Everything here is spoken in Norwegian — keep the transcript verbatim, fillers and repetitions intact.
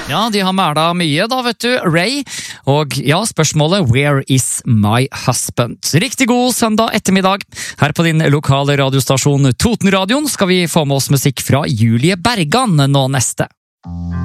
Ja, de har mæla mye da, vet du, Ray. Og ja, spørsmålet, where is my husband? Riktig god søndag ettermiddag. Her på din lokale radiostasjon Totenradioen skal vi få med oss musikk fra Julie Bergan nå neste.